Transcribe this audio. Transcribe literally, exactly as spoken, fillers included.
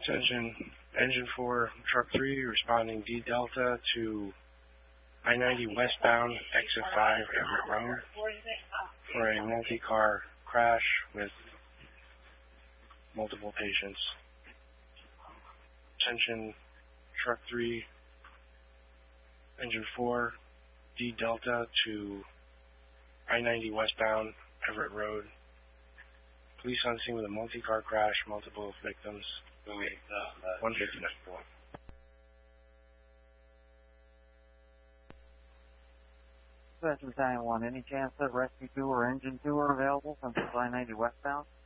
Attention, Engine four, Truck three, responding D Delta to I ninety westbound, exit five, Everett Road, for a multi-car crash with multiple patients. Attention, Truck three, Engine four, D Delta to I ninety westbound, Everett Road. Police on scene with a multi-car crash, multiple victims. one fifty-nine. Dispatch Battalion one, any chance that Rescue two or Engine two are available from I ninety westbound?